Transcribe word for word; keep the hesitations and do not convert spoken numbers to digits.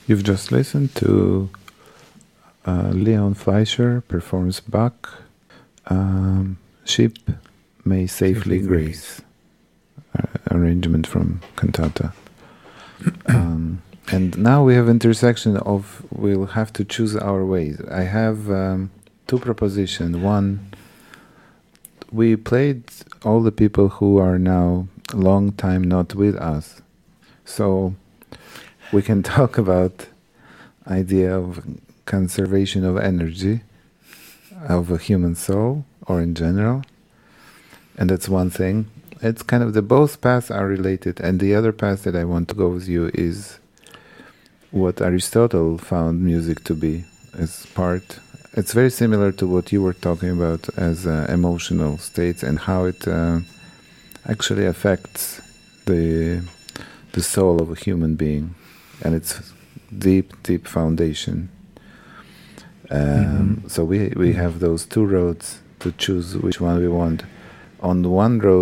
You've just listened to uh, Leon Fleischer performs Bach, um, Ship May Safely Grace, uh, arrangement from cantata. Um, and now we have intersection of we'll have to choose our ways. I have um, two propositions. One, we played all the people who are now a long time not with us. So we can talk about idea of conservation of energy of a human soul or in general. And that's one thing. It's kind of the both paths are related. And the other path that I want to go with you is what Aristotle found music to be as part. It's very similar to what you were talking about as uh, emotional states and how it uh, actually affects the the soul of a human being and its deep, deep foundation. Um, mm-hmm. So we we have those two roads to choose which one we want. On the one road,